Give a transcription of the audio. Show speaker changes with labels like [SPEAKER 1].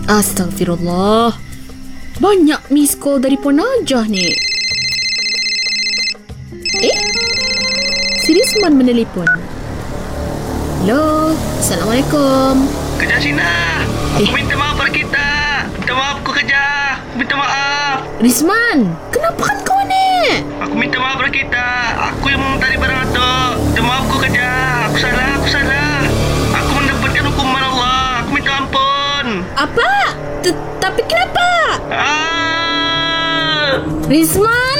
[SPEAKER 1] Astagfirullah. Banyak miss call dari Puan Najah ni. Si Rizman menelpon. Hello, Assalamualaikum.
[SPEAKER 2] Kerja Sina. Aku minta maaf pada kita. Minta maaf aku kerja. Minta maaf.
[SPEAKER 1] Rizman, kenapa kan kau ni?
[SPEAKER 2] Aku minta maaf pada kita. Aku yang mencari barang itu. Minta maaf aku kerja. Aku salah. Aku mendapatkan hukuman Allah. Aku minta ampun.
[SPEAKER 1] Apa? Tapi kenapa? Rizman!